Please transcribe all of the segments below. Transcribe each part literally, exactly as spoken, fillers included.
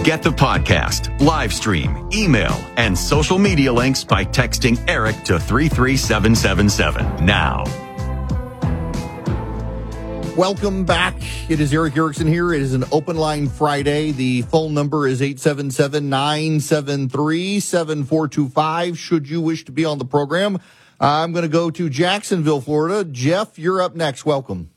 Get the podcast, live stream, email, and social media links by texting Eric to three three seven seven seven now. Welcome back. It is Eric Erickson here. It is an open line Friday. The phone number is eight seven seven, nine seven three, seven four two five. Should you wish to be on the program, I'm going to go to Jacksonville, Florida. Jeff, you're up next. Welcome.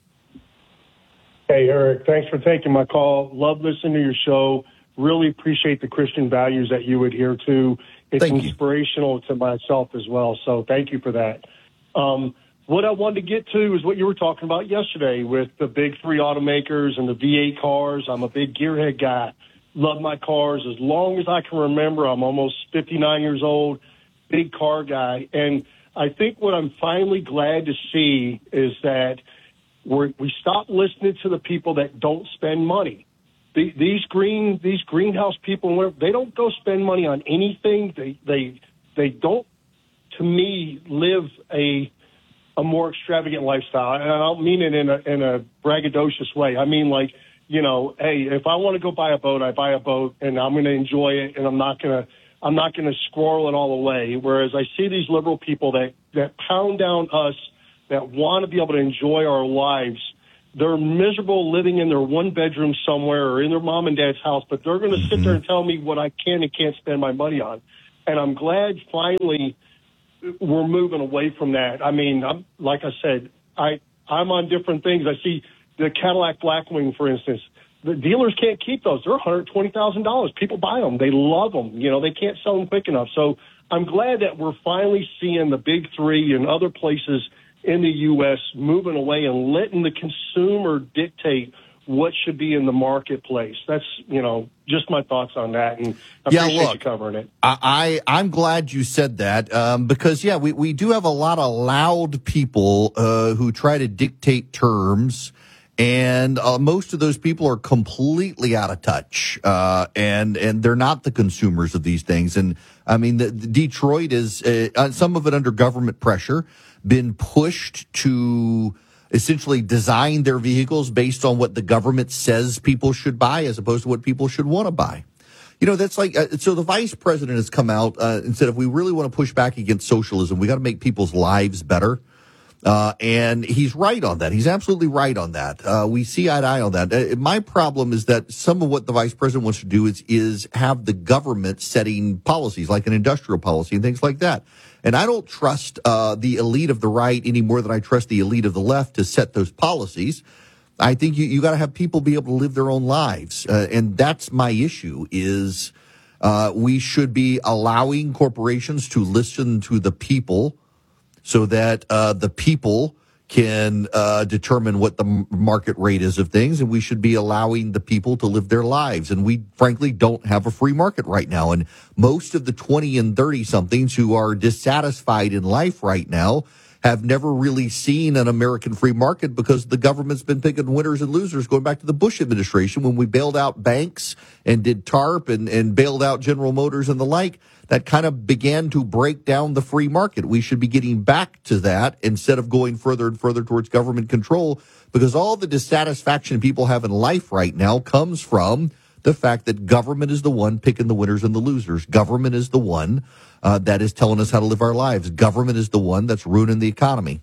Hey, Eric. Thanks for taking my call. Love listening to your show. Really appreciate the Christian values that you adhere to. It's Thank you. inspirational to myself as well. So thank you for that. Um, What I wanted to get to is what you were talking about yesterday with the big three automakers and the V eight cars. I'm a big gearhead guy. Love my cars as long as I can remember. I'm almost fifty-nine years old, big car guy. And I think what I'm finally glad to see is that we're, we stop listening to the people that don't spend money. The, these green, these greenhouse people, they don't go spend money on anything. They, they, they don't, to me, live a a more extravagant lifestyle. And I don't mean it in a, in a braggadocious way. I mean, like, you know, hey, if I want to go buy a boat, I buy a boat and I'm going to enjoy it. And I'm not going to, I'm not going to squirrel it all away. Whereas I see these liberal people that, that pound down us, that want to be able to enjoy our lives. They're miserable living in their one bedroom somewhere or in their mom and dad's house, but they're going to sit there and tell me what I can and can't spend my money on. And I'm glad finally we're moving away from that. I mean, I'm, like I said, I, I'm on different things. I see the Cadillac Blackwing, for instance. The dealers can't keep those. They're one hundred twenty thousand dollars. People buy them. They love them. You know, they can't sell them quick enough. So I'm glad that we're finally seeing the big three and other places in the U S moving away and letting the consumer dictate what should be in the marketplace. That's, you know, just my thoughts on that. And I Yeah, appreciate look, you covering it. I, I, I'm glad you said that um, because, yeah, we, we do have a lot of loud people uh, who try to dictate terms, and uh, most of those people are completely out of touch, uh, and and they're not the consumers of these things. And, I mean, the, the Detroit is, uh, some of it under government pressure, been pushed to essentially design their vehicles based on what the government says people should buy as opposed to what people should want to buy. You know, that's like, uh, so the vice president has come out uh, and said, if we really want to push back against socialism, we got to make people's lives better. Uh, and he's right on that. He's absolutely right on that. Uh, we see eye to eye on that. Uh, my problem is that some of what the vice president wants to do is, is have the government setting policies like an industrial policy and things like that. And I don't trust uh, the elite of the right any more than I trust the elite of the left to set those policies. I think you, you got to have people be able to live their own lives. Uh, and that's my issue is uh, we should be allowing corporations to listen to the people so that uh, the people can uh, determine what the market rate is of things, and we should be allowing the people to live their lives. And we, frankly, don't have a free market right now. And most of the twenty and thirty-somethings who are dissatisfied in life right now have never really seen an American free market because the government's been picking winners and losers going back to the Bush administration when we bailed out banks and did TARP and, and bailed out General Motors and the like. That kind of began to break down the free market. We should be getting back to that instead of going further and further towards government control, because all the dissatisfaction people have in life right now comes from the fact that government is the one picking the winners and the losers. Government is the one uh, that is telling us how to live our lives. Government is the one that's ruining the economy.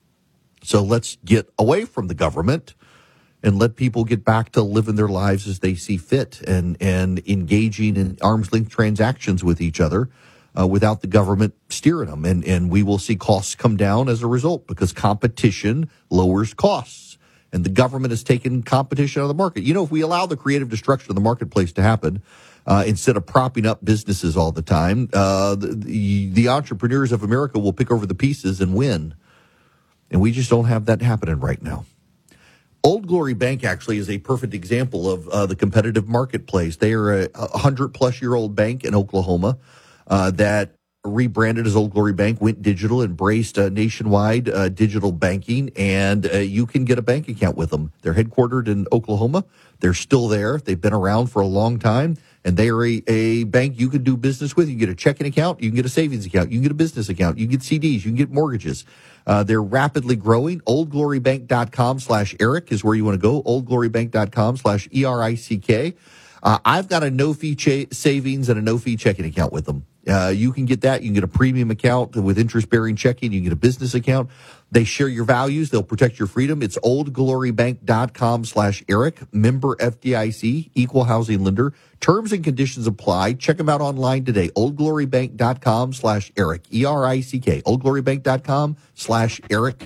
So let's get away from the government and let people get back to living their lives as they see fit and, and engaging in arm's length transactions with each other uh, without the government steering them. And, and we will see costs come down as a result because competition lowers costs. And the government has taken competition out of the market. You know, if we allow the creative destruction of the marketplace to happen, uh, instead of propping up businesses all the time, uh, the, the, the entrepreneurs of America will pick over the pieces and win. And we just don't have that happening right now. Old Glory Bank actually is a perfect example of uh, the competitive marketplace. They are a, a hundred-plus-year-old bank in Oklahoma uh, that rebranded as Old Glory Bank, went digital, embraced uh, nationwide uh, digital banking, and uh, you can get a bank account with them. They're headquartered in Oklahoma. They're still there. They've been around for a long time, and they are a, a bank you can do business with. You can get a checking account. You can get a savings account. You can get a business account. You can get C Ds. You can get mortgages. Uh, they're rapidly growing. oldglorybank.com slash Eric is where you want to go. oldglorybank.com slash E R I C K. Uh, I've got a no-fee cha- savings and a no-fee checking account with them. Uh, you can get that. You can get a premium account with interest-bearing checking. You can get a business account. They share your values. They'll protect your freedom. It's oldglorybank.com slash Eric, member F D I C, equal housing lender. Terms and conditions apply. Check them out online today. oldglorybank.com slash Eric, E R I C K, oldglorybank.com slash Eric.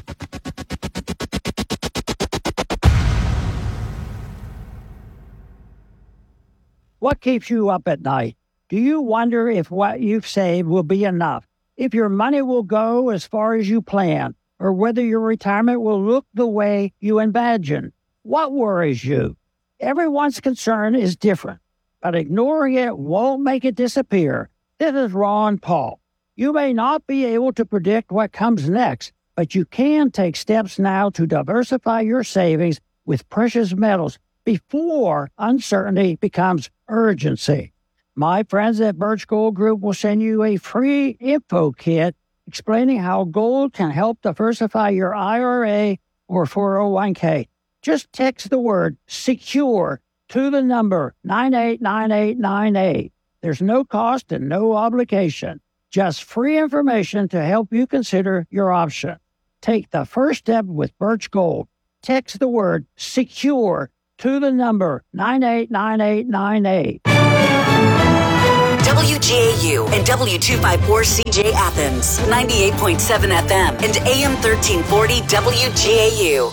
What keeps you up at night? Do you wonder if what you've saved will be enough? If your money will go as far as you plan? Or whether your retirement will look the way you imagine? What worries you? Everyone's concern is different, but ignoring it won't make it disappear. This is Ron Paul. You may not be able to predict what comes next, but you can take steps now to diversify your savings with precious metals before uncertainty becomes urgency. My friends at Birch Gold Group will send you a free info kit explaining how gold can help diversify your I R A or four oh one k. Just text the word SECURE to the number nine eight nine eight nine eight. There's no cost and no obligation. Just free information to help you consider your option. Take the first step with Birch Gold. Text the word SECURE to the number nine eight nine eight nine eight. W G A U and W two fifty-four C J Athens, ninety-eight point seven F M and A M thirteen forty W G A U.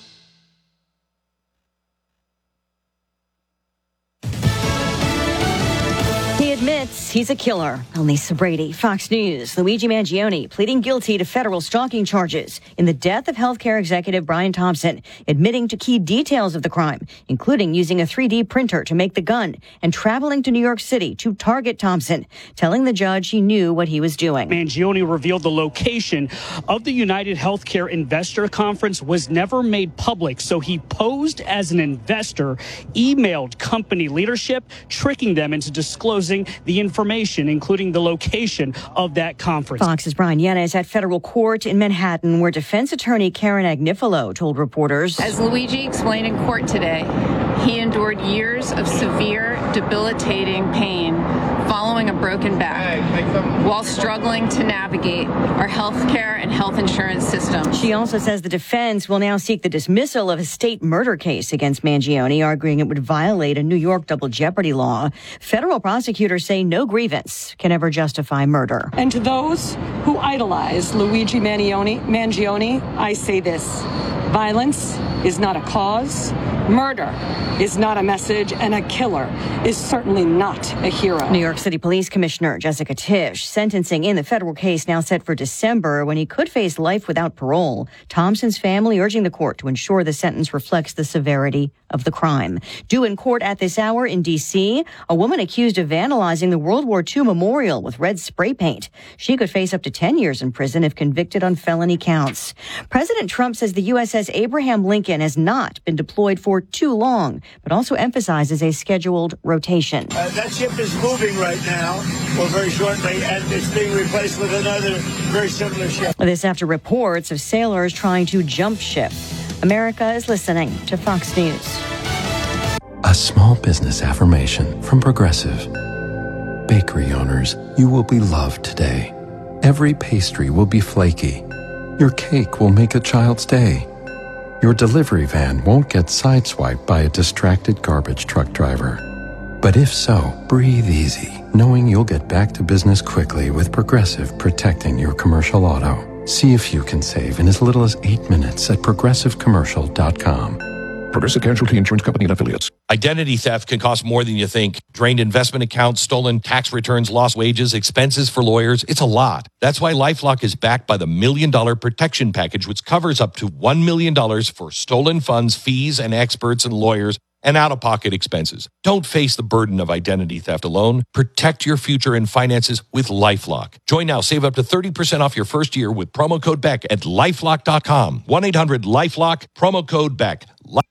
He admits he's a killer. I'm Lisa Brady, Fox News. Luigi Mangione pleading guilty to federal stalking charges in the death of healthcare executive Brian Thompson, admitting to key details of the crime, including using a three D printer to make the gun and traveling to New York City to target Thompson, telling the judge he knew what he was doing. Mangione revealed the location of the United Healthcare Investor Conference was never made public, so he posed as an investor, emailed company leadership, tricking them into disclosing the information, including the location of that conference. Fox's Brian Yenna at federal court in Manhattan, where defense attorney Karen Agnifilo told reporters. As Luigi explained in court today, he endured years of severe, debilitating pain following a broken back while struggling to navigate our health care and health insurance system. She also says the defense will now seek the dismissal of a state murder case against Mangione, arguing it would violate a New York double jeopardy law. Federal prosecutors say no grievance can ever justify murder. And to those who idolize Luigi Mangione, Mangione, I say this: violence is not a cause, murder is not a message, and a killer is certainly not a hero. New York City Police Commissioner Jessica Tisch sentencing in the federal case now set for December, when he could face life without parole. Thompson's family urging the court to ensure the sentence reflects the severity of the crime. Due in court at this hour in D C, a woman accused of vandalizing the World War Two memorial with red spray paint. She could face up to ten years in prison if convicted on felony counts. President Trump says the U S S Abraham Lincoln has not been deployed for too long, but also emphasizes a scheduled rotation. Uh, that ship is moving right now, or very shortly, and it's being replaced with another very similar ship. This after reports of sailors trying to jump ship. America is listening to Fox News. A small business affirmation from Progressive. Bakery owners, you will be loved today. Every pastry will be flaky. Your cake will make a child's day. Your delivery van won't get sideswiped by a distracted garbage truck driver. But if so, breathe easy, knowing you'll get back to business quickly with Progressive protecting your commercial auto. See if you can save in as little as eight minutes at progressive commercial dot com. Progressive Casualty Insurance Company and Affiliates. Identity theft can cost more than you think. Drained investment accounts, stolen tax returns, lost wages, expenses for lawyers. It's a lot. That's why LifeLock is backed by the Million Dollar Protection Package, which covers up to one million dollars for stolen funds, fees, and experts and lawyers, and out-of-pocket expenses. Don't face the burden of identity theft alone. Protect your future and finances with LifeLock. Join now. Save up to thirty percent off your first year with promo code Beck at lifelock dot com. one eight hundred LifeLock, promo code Beck.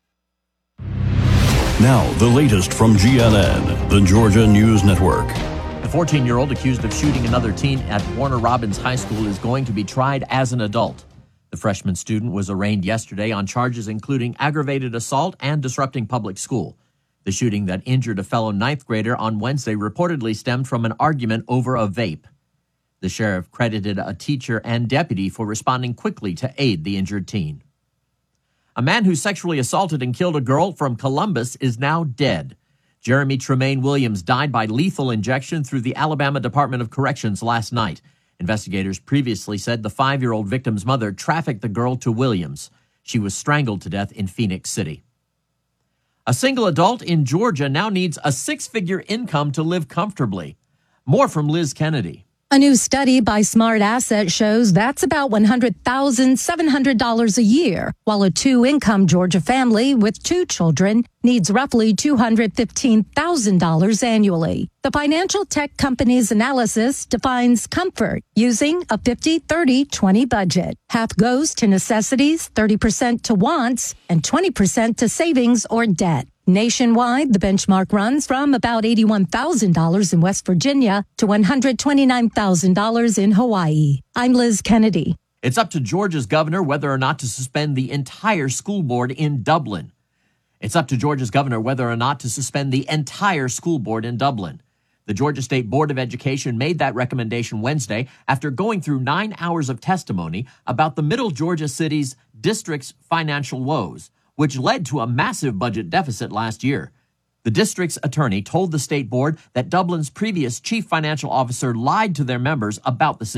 Now, the latest from G N N, the Georgia News Network. The fourteen-year-old accused of shooting another teen at Warner Robins High School is going to be tried as an adult. The freshman student was arraigned yesterday on charges including aggravated assault and disrupting public school. The shooting that injured a fellow ninth grader on Wednesday reportedly stemmed from an argument over a vape. The sheriff credited a teacher and deputy for responding quickly to aid the injured teen. A man who sexually assaulted and killed a girl from Columbus is now dead. Jeremy Tremaine Williams died by lethal injection through the Alabama Department of Corrections last night. Investigators previously said the five-year-old victim's mother trafficked the girl to Williams. She was strangled to death in Phoenix City. A single adult in Georgia now needs a six-figure income to live comfortably. More from Liz Kennedy. A new study by Smart Asset shows that's about one hundred thousand seven hundred dollars a year, while a two-income Georgia family with two children needs roughly two hundred fifteen thousand dollars annually. The financial tech company's analysis defines comfort using a fifty thirty twenty budget. Half goes to necessities, thirty percent to wants, and twenty percent to savings or debt. Nationwide, the benchmark runs from about eighty-one thousand dollars in West Virginia to one hundred twenty-nine thousand dollars in Hawaii. I'm Liz Kennedy. It's up to Georgia's governor whether or not to suspend the entire school board in Dublin. It's up to Georgia's governor whether or not to suspend the entire school board in Dublin. The Georgia State Board of Education made that recommendation Wednesday after going through nine hours of testimony about the Middle Georgia city's district's financial woes, which led to a massive budget deficit last year. The district's attorney told the state board that Dublin's previous chief financial officer lied to their members about the